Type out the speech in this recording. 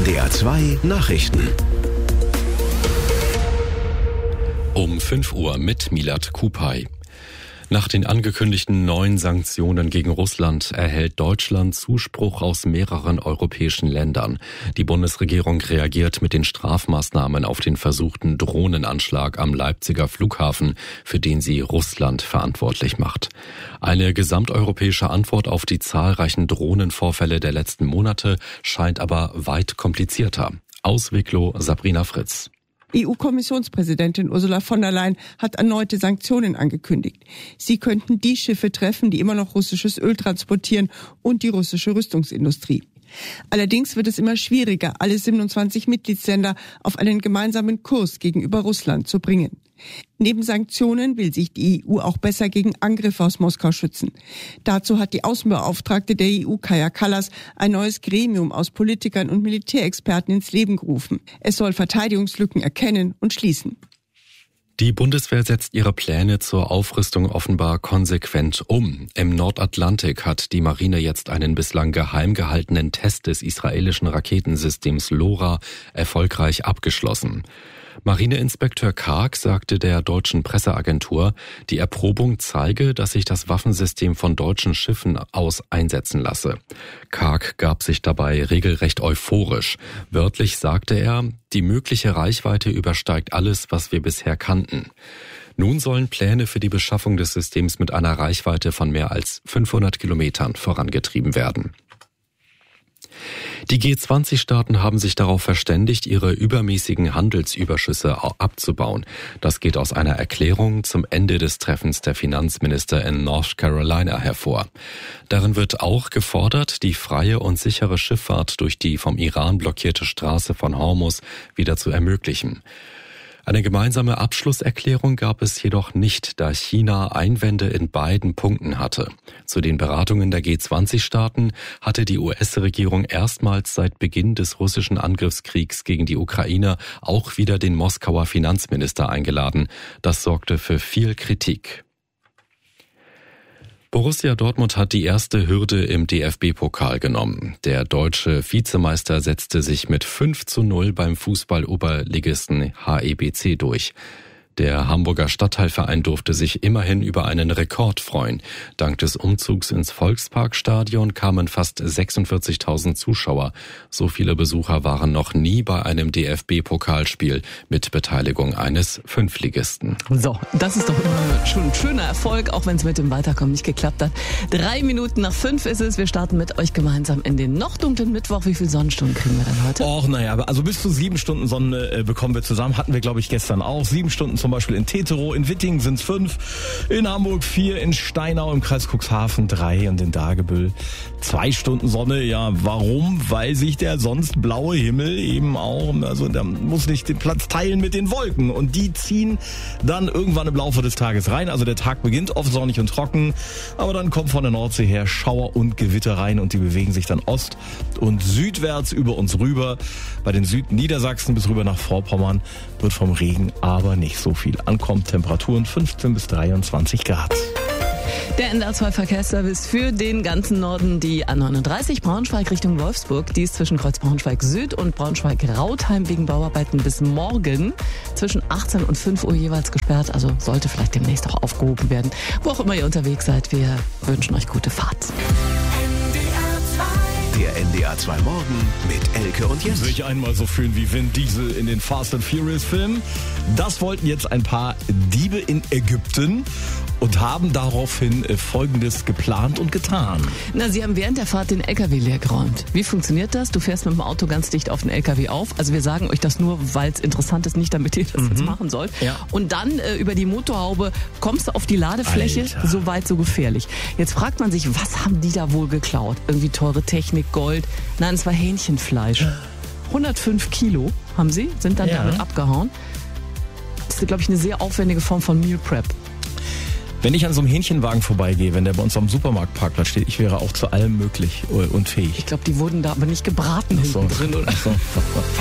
NDR 2 Nachrichten. Um 5 Uhr mit Milad Kupay. Nach den angekündigten neuen Sanktionen gegen Russland erhält Deutschland Zuspruch aus mehreren europäischen Ländern. Die Bundesregierung reagiert mit den Strafmaßnahmen auf den versuchten Drohnenanschlag am Leipziger Flughafen, für den sie Russland verantwortlich macht. Eine gesamteuropäische Antwort auf die zahlreichen Drohnenvorfälle der letzten Monate scheint aber weit komplizierter. Aus Wicklow, Sabrina Fritz. EU-Kommissionspräsidentin Ursula von der Leyen hat erneute Sanktionen angekündigt. Sie könnten die Schiffe treffen, die immer noch russisches Öl transportieren, und die russische Rüstungsindustrie. Allerdings wird es immer schwieriger, alle 27 Mitgliedsländer auf einen gemeinsamen Kurs gegenüber Russland zu bringen. Neben Sanktionen will sich die EU auch besser gegen Angriffe aus Moskau schützen. Dazu hat die Außenbeauftragte der EU, Kaja Kallas, ein neues Gremium aus Politikern und Militärexperten ins Leben gerufen. Es soll Verteidigungslücken erkennen und schließen. Die Bundeswehr setzt ihre Pläne zur Aufrüstung offenbar konsequent um. Im Nordatlantik hat die Marine jetzt einen bislang geheim gehaltenen Test des israelischen Raketensystems LoRa erfolgreich abgeschlossen. Marineinspekteur Karg sagte der deutschen Presseagentur, die Erprobung zeige, dass sich das Waffensystem von deutschen Schiffen aus einsetzen lasse. Karg gab sich dabei regelrecht euphorisch. Wörtlich sagte er, die mögliche Reichweite übersteigt alles, was wir bisher kannten. Nun sollen Pläne für die Beschaffung des Systems mit einer Reichweite von mehr als 500 Kilometern vorangetrieben werden. Die G20-Staaten haben sich darauf verständigt, ihre übermäßigen Handelsüberschüsse abzubauen. Das geht aus einer Erklärung zum Ende des Treffens der Finanzminister in North Carolina hervor. Darin wird auch gefordert, die freie und sichere Schifffahrt durch die vom Iran blockierte Straße von Hormuz wieder zu ermöglichen. Eine gemeinsame Abschlusserklärung gab es jedoch nicht, da China Einwände in beiden Punkten hatte. Zu den Beratungen der G20-Staaten hatte die US-Regierung erstmals seit Beginn des russischen Angriffskriegs gegen die Ukraine auch wieder den Moskauer Finanzminister eingeladen. Das sorgte für viel Kritik. Borussia Dortmund hat die erste Hürde im DFB-Pokal genommen. Der deutsche Vizemeister setzte sich mit 5:0 beim Fußball-Oberligisten HEBC durch. Der Hamburger Stadtteilverein durfte sich immerhin über einen Rekord freuen. Dank des Umzugs ins Volksparkstadion kamen fast 46.000 Zuschauer. So viele Besucher waren noch nie bei einem DFB-Pokalspiel mit Beteiligung eines Fünftligisten. So, das ist doch immer schon ein schöner Erfolg, auch wenn es mit dem Weiterkommen nicht geklappt hat. 3:03 ist es. Wir starten mit euch gemeinsam in den noch dunklen Mittwoch. Wie viele Sonnenstunden kriegen wir denn heute? Och, naja, also bis zu 7 Stunden Sonne bekommen wir zusammen. Hatten wir, glaube ich, gestern auch. 7 Stunden zum Beispiel in Teterow, in Wittingen sind es 5, in Hamburg 4, in Steinau im Kreis Cuxhaven 3 und in Dagebüll 2 Stunden Sonne. Ja, warum? Weil sich der sonst blaue Himmel eben auch, also der muss nicht den Platz teilen mit den Wolken und die ziehen dann irgendwann im Laufe des Tages rein. Also der Tag beginnt oft sonnig und trocken, aber dann kommt von der Nordsee her Schauer und Gewitter rein und die bewegen sich dann ost- und südwärts über uns rüber. Bei den Südniedersachsen bis rüber nach Vorpommern wird vom Regen aber nicht so viel ankommt. Temperaturen 15 bis 23 Grad. Der NDR 2 Verkehrsservice für den ganzen Norden, die A39 Braunschweig Richtung Wolfsburg. Die ist zwischen Kreuz Braunschweig Süd und Braunschweig Rautheim wegen Bauarbeiten bis morgen zwischen 18 und 5 Uhr jeweils gesperrt. Also sollte vielleicht demnächst auch aufgehoben werden. Wo auch immer ihr unterwegs seid, wir wünschen euch gute Fahrt. Der NDR 2 Morgen mit Elke und Jens. Sich einmal so fühlen wie Vin Diesel in den Fast and Furious Filmen. Das wollten jetzt ein paar Diebe in Ägypten und haben daraufhin Folgendes geplant und getan. Na, sie haben während der Fahrt den LKW leergeräumt. Wie funktioniert das? Du fährst mit dem Auto ganz dicht auf den LKW auf. Also wir sagen euch das nur, weil es interessant ist, nicht damit ihr das jetzt machen sollt. Ja. Und dann über die Motorhaube kommst du auf die Ladefläche. Alter. So weit, so gefährlich. Jetzt fragt man sich, was haben die da wohl geklaut? Irgendwie teure Technik, Gold. Nein, es war Hähnchenfleisch. 105 Kilo haben sie, sind dann damit abgehauen. Das ist, glaube ich, eine sehr aufwendige Form von Meal Prep. Wenn ich an so einem Hähnchenwagen vorbeigehe, wenn der bei uns am Supermarktparkplatz steht, ich wäre auch zu allem möglich und fähig. Ich glaube, die wurden da aber nicht gebraten hinten drin, oder? So.